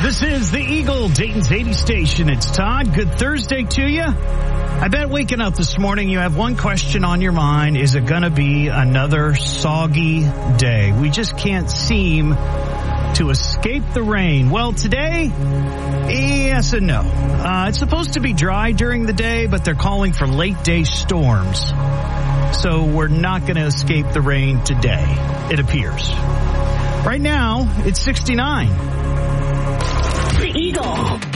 This is the Eagle, Dayton's 80 station. It's Todd. Good Thursday to you. I bet waking up this morning you have one question on your mind. Is it going to be another soggy day? We just can't seem to escape the rain. Well, today, yes and no. It's supposed to be dry during the day, but they're calling for late day storms. So we're not going to escape the rain today, it appears. Right now, it's 69. The Eagle.